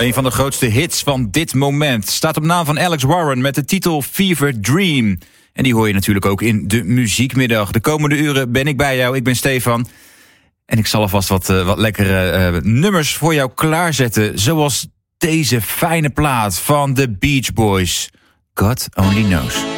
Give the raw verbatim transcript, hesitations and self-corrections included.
een van de grootste hits van dit moment. Staat op naam van Alex Warren met de titel Fever Dream. En die hoor je natuurlijk ook in de Muziekmiddag. De komende uren ben ik bij jou, ik ben Stefan. En ik zal alvast wat, uh, wat lekkere uh, nummers voor jou klaarzetten. Zoals deze fijne plaat van The Beach Boys. God Only Knows.